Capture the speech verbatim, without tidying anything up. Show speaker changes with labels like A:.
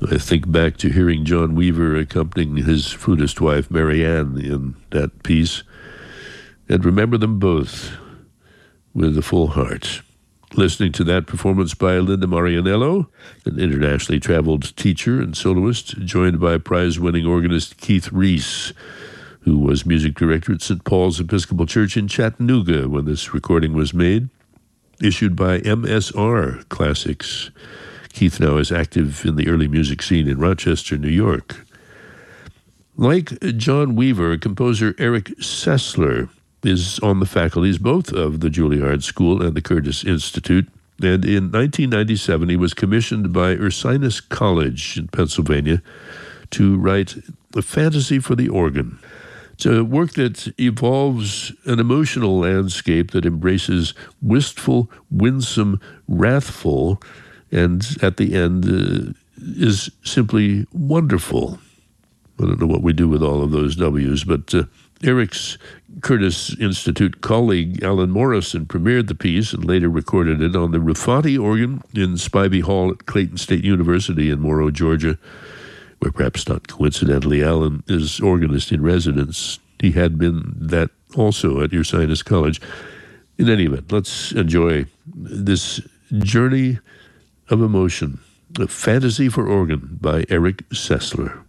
A: I think back to hearing John Weaver accompanying his flutist wife, Marianne, in that piece, and remember them both with a full heart. Listening to that performance by Linda Marianello, an internationally traveled teacher and soloist, joined by prize-winning organist Keith Reese, who was music director at Saint Paul's Episcopal Church in Chattanooga when this recording was made, issued by M S R Classics. Keith now is active in the early music scene in Rochester, New York. Like John Weaver, composer Eric Sessler is on the faculties both of the Juilliard School and the Curtis Institute, and in nineteen ninety-seven he was commissioned by Ursinus College in Pennsylvania to write A Fantasy for the Organ. It's a work that evolves an emotional landscape that embraces wistful, winsome, wrathful, and at the end uh, is simply wonderful. I don't know what we do with all of those W's, but uh, Eric's Curtis Institute colleague Alan Morrison premiered the piece and later recorded it on the Rufati organ in Spivey Hall at Clayton State University in Morrow, Georgia, where perhaps not coincidentally Alan is organist in residence. He had been that also at Ursinus College. In any event, let's enjoy this journey of emotion, A Fantasy for Organ by Eric Sessler.